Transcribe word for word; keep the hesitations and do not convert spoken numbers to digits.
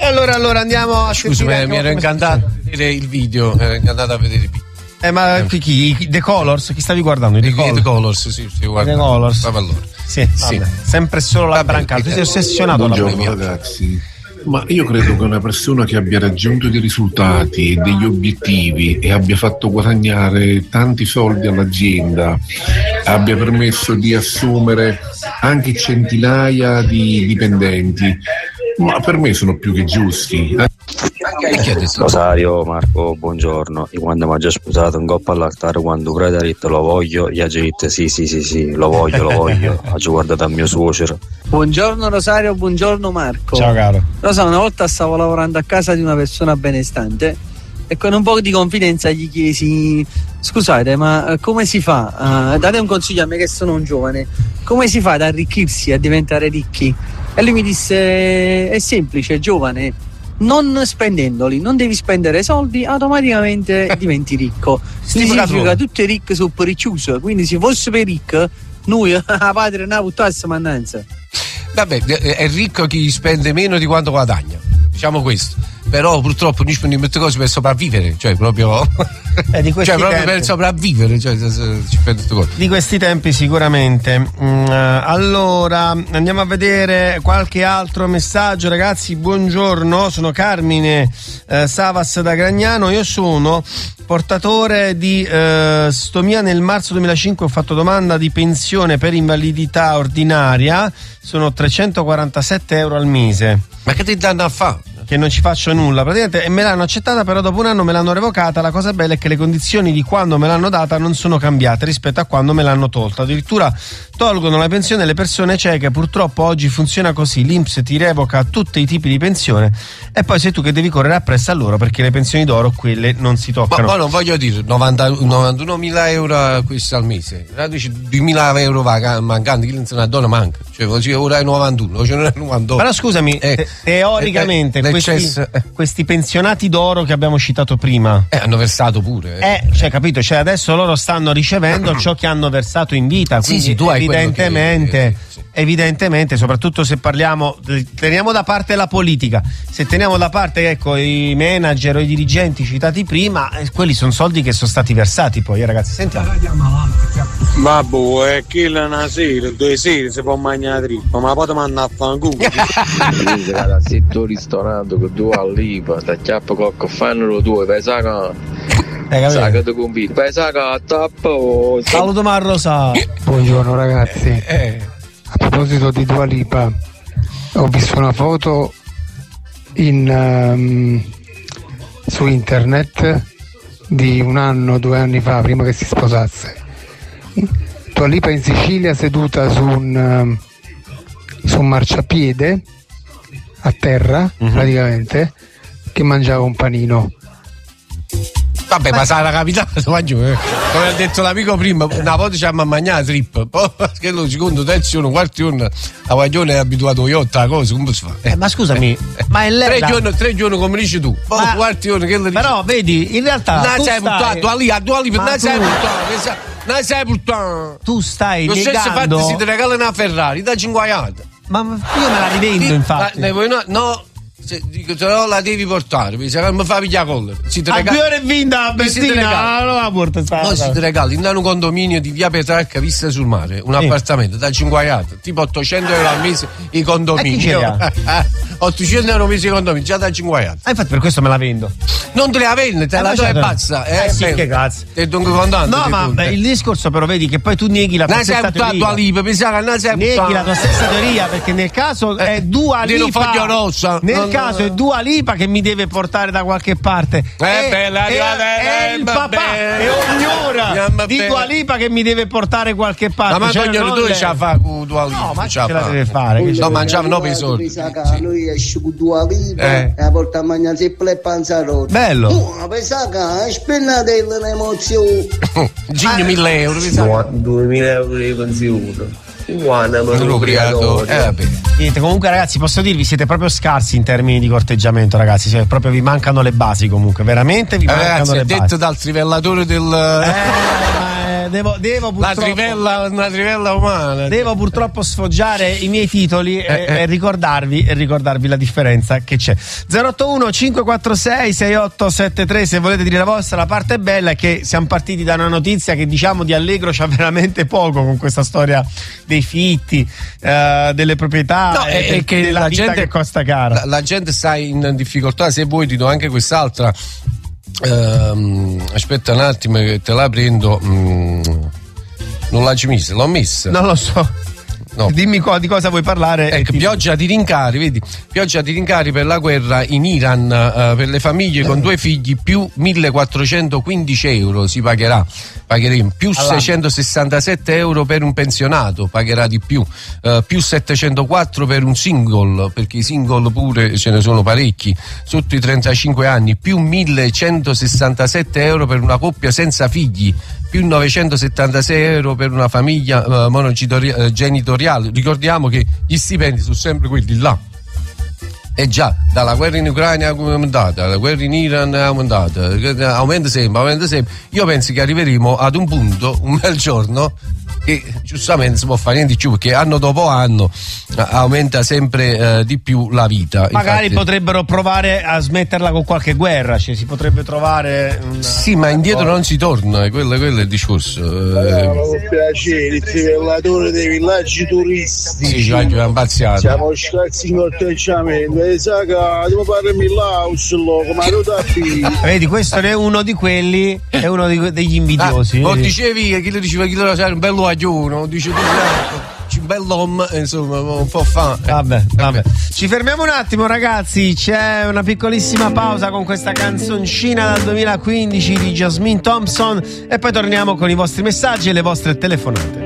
Allora, allora andiamo a Scusa, mi, mi ero incantato a vedere il video, ero incantato a vedere il video. Eh, ma eh. chi? The Colors? Chi stavi guardando? The, The Colors, sì, sì, guarda. The Colors. Allora. Sì, sì. Sempre solo la branca. Tu sei ossessionato. Buongiorno ragazzi. Ma io credo che una persona che abbia raggiunto dei risultati e degli obiettivi e abbia fatto guadagnare tanti soldi all'azienda, abbia permesso di assumere anche centinaia di dipendenti, ma per me sono più che giusti. Rosario, Marco, buongiorno. Io quando mi ha già sposato in coppa all'altare, quando Preda ha detto lo voglio, gli ha detto sì sì sì sì, lo voglio, lo voglio. Ha guardato a mio suocero. Buongiorno Rosario, buongiorno Marco. Ciao caro. Rosario, una volta stavo lavorando a casa di una persona benestante e con un po' di confidenza gli chiesi: scusate, ma come si fa? Uh, date un consiglio a me che sono un giovane. Come si fa ad arricchirsi, a diventare ricchi? E lui mi disse: è semplice, giovane, non spendendoli, non devi spendere soldi, automaticamente diventi ricco. Significa tutti i ricchi sono per ricchiuso, quindi se fosse per ricco noi a padre una puttassa mannanza. Vabbè, è ricco chi spende meno di quanto guadagna, diciamo questo. Però purtroppo noi spendiamo molte cose per sopravvivere, cioè proprio eh, di cioè proprio tempi. per sopravvivere, cioè ci cose. Di questi tempi sicuramente. Mm, allora andiamo a vedere qualche altro messaggio. Ragazzi, buongiorno, sono Carmine eh, Savas da Gragnano. Io sono portatore di eh, stomia. Nel marzo duemilacinque ho fatto domanda di pensione per invalidità ordinaria, sono trecentoquarantasette euro al mese. Ma che ti danno a fare? Che non ci faccio nulla praticamente, e me l'hanno accettata, però dopo un anno me l'hanno revocata. La cosa bella è che le condizioni di quando me l'hanno data non sono cambiate rispetto a quando me l'hanno tolta. Addirittura tolgono la pensione alle persone cieche. Purtroppo oggi funziona così: l'I N P S ti revoca tutti i tipi di pensione e poi sei tu che devi correre appresso a loro, perché le pensioni d'oro quelle non si toccano. Ma poi non voglio dire novanta, novantunomila euro questo al mese, dici duemila euro mancanti, chi non donna manca, cioè ora è novantuno, cioè non è novantotto. Però scusami, eh, te- teoricamente eh, questi, questi pensionati d'oro che abbiamo citato prima eh, hanno versato pure eh. Eh, cioè capito, cioè adesso loro stanno ricevendo ciò che hanno versato in vita, quindi sì, sì, tu hai evidentemente che, sì. evidentemente, soprattutto se parliamo, teniamo da parte la politica, se teniamo da parte ecco i manager o i dirigenti citati prima, eh, quelli sono soldi che sono stati versati poi, eh, ragazzi, sentiamo. Babbo, è che una sera, due sere si può mangiare la trippa, ma poi ti mandare a fanculo. Se tu ristorante con due all'iva, ti chiappa cocco, fanno lo due, pensa che saga di convito, pensa che tappo. Saluto Marrosa. Buongiorno ragazzi. Eh. A proposito di Dua Lipa, ho visto una foto in, um, su internet di un anno, due anni fa, prima che si sposasse. Dua Lipa in Sicilia seduta su un, um, su un marciapiede a terra, uh-huh. praticamente, che mangiava un panino. Vabbè, ma sarà capitato, come ha detto l'amico prima, una volta ci hanno mangiato la trip, poi che lo secondo, terzo giorno, quarto giorno, la guaglione è abituato a iotta, la cosa, come si fa? Eh, ma scusami, eh, ma è lei. Tre la... giorni, tre giorni come dici tu, poi quarto giorno che lo dici? Però vedi, in realtà. Non tu sei stai... portato a lì, a Dua Lipa, non sei portato, non sei portato. Tu stai lo negando. Lo stesso fatto si ti regala una Ferrari, da cinquanta. Ma io me la rivendo, infatti. La, no, no. Se, dico, se no la devi portare, mi sa che mi fa pigliare colla. Si te a regali, due ore e vinta la benzina, non la porta sta. Poi si ti regali in un condominio di via Petrarca vista sul mare, un sì. appartamento da cinquanta, tipo ottocento euro al mese i condominio. ottocento euro al mese i condominio, già da cinquanta. Ah, infatti per questo me la vendo. Non te la vende, te eh, la do e pazza. Eh, eh sì, che cazzo. Te dunque contante. No, ma beh, il discorso però vedi che poi tu neghi la tua stessa teoria. Lipa, mi sa che non sei neghi la tua stessa teoria, perché nel caso è Dua Lipa. Rossa. Nel non, caso è Dua Lipa che mi deve portare da qualche parte. Eh, è, bella, è, è, è il papà e ogni ora di Dua Lipa che mi deve portare qualche parte. Ma cioè, ognuno tu ce la fa con Dua Lipa. No, ma ce la deve fare. No, mangiava no per i soldi. Lui esce con Dua Lipa e la porta a mangiare sempre le panzarotte. Bello. No, pensa che è spennatella un'emozione. Gigno mille euro. duemila euro di pensione. Guarda, ma l'ho creato. Eh, vabbè. Niente, comunque ragazzi, posso dirvi, siete proprio scarsi in termini di corteggiamento, ragazzi, cioè, proprio vi mancano le basi, comunque veramente vi eh, mancano ragazzi, le è basi. detto dal trivellatore del eh, Eh, devo, devo purtroppo, la trivella, una trivella umana. Devo purtroppo sfoggiare i miei titoli eh, e, eh. e ricordarvi e ricordarvi la differenza che c'è. zero otto uno cinque quattro sei sei otto sette tre se volete dire la vostra. La parte bella è che siamo partiti da una notizia che diciamo di Allegro c'ha veramente poco con questa storia dei fitti, uh, delle proprietà, no, e, e che della la vita gente che costa cara. La, la gente sta in difficoltà. Se vuoi ti do anche quest'altra. Uh, aspetta un attimo che te la prendo. Mm, non l'hai messa? L'ho messa? Non lo so. No. Dimmi co- di cosa vuoi parlare. Ecco, ti... pioggia di rincari, vedi? Pioggia di rincari per la guerra in Iran, uh, per le famiglie con due figli, più millequattrocentoquindici euro si pagherà. Pagheremo più allora. seicentosessantasette euro per un pensionato, pagherà di più, uh, più settecentoquattro per un single, perché i single pure ce ne sono parecchi, sotto i trentacinque anni, più millecentosessantasette euro per una coppia senza figli, più novecentosettantasei euro per una famiglia uh, monogenitoriale. Ricordiamo che gli stipendi sono sempre quelli là. E già, dalla guerra in Ucraina è aumentata, la guerra in Iran è aumentata, aumenta sempre, aumenta sempre. Io penso che arriveremo ad un punto, un bel giorno, che giustamente si può fare niente di più, perché anno dopo anno aumenta sempre eh, di più la vita. Magari infatti, potrebbero provare a smetterla con qualche guerra, cioè si potrebbe trovare una... Sì, ma indietro non si torna, quello, quello è il discorso. Eh, con piacere, il trivellatore dei villaggi turistici. Sì, cioè, è impazziato. Siamo scazzi in corteggiamento, e sa che devo farmi l'aus, come lo vedi, questo è uno di quelli, è uno di, degli invidiosi. Ah, dicevi, chi lo diceva, chi lo diceva, un bello agiuno, dice tu, un bell'uomo, insomma, un po' fa. Vabbè, vabbè. Ci fermiamo un attimo, ragazzi. C'è una piccolissima pausa con questa canzoncina dal duemilaquindici di Jasmine Thompson e poi torniamo con i vostri messaggi e le vostre telefonate.